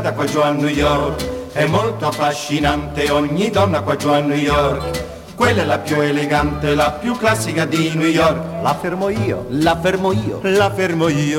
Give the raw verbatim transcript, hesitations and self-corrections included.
strada qua giù a New York, è molto affascinante ogni donna qua giù a New York. Quella è la più elegante, la più classica di New York. La fermo io, La fermo io, la fermo io.